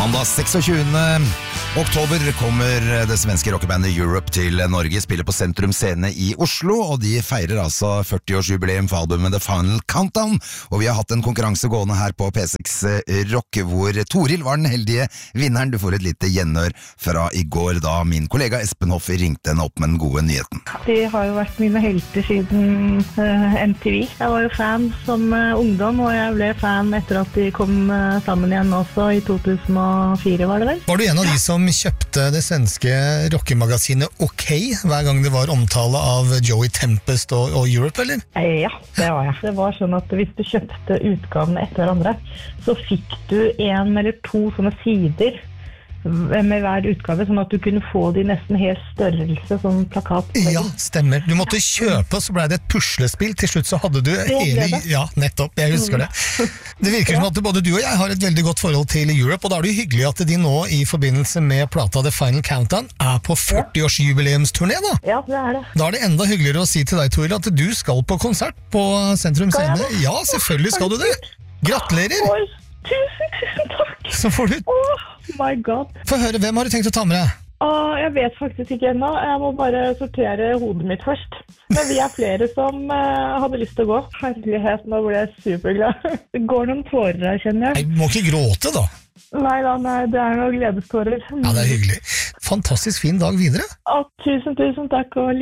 Mandag 26. oktober kommer det svenske rockebandet Europe til Norge, spiller på Sentrum Scene i Oslo, og de feirer altså 40-årsjubileum for albumet The Final Countdown, og vi har hatt en konkurranse gående her på P6 Rock, hvor Toril var den heldige vinneren. Du får et lite gjenhør fra i går, da min kollega Espen Hoff ringte henne opp med den gode nyheten. De har jo vært mine helter siden MTV. Jeg var jo fan som ungdom, og jeg ble fan etter at de kom sammen igjen også i 2004, var det vel? Var du en av de som kjøpte det svenske rockemagasinet OK hver gang det var omtale av Joey Tempest og Europe, eller? Ja, det var jeg. Det var sånn at hvis du kjøpte utgavene etter hverandre, så fikk du 1 eller 2 sånne sider med hver utgave, sånn at du kunne få de nesten helt størrelse som plakat. Ja, stemmer. Du måtte kjøpe, så ble det et puslespill. Til slutt så hadde du hele... Ja, nettopp, jeg husker det. Det virker som at både du og jeg har et veldig godt forhold til Europe, og da er det jo hyggelig at de nå i forbindelse med plata The Final Countdown er på 40-årsjubileumsturné, da. Ja, det er det. Da er det enda hyggeligere å si til deg, Toril, at du skal på konsert på Sentrum Scene. Ja, selvfølgelig skal du det. Gratulerer! Oi, tusen takk! Så får du... Oh my god. Få høre, hvem har du tenkt å ta med deg? Jeg vet faktisk ikke ennå. Jeg må bare sortere hodet mitt først. Men vi er flere som hadde lyst til å gå. Herlighet, nå ble jeg superglad. Det går noen tårer her, kjenner jeg. Nei, du må ikke gråte da. Nei, det er noen gledestårer. Ja, det er hyggelig. Fantastisk fin dag videre. Tusen takk. Og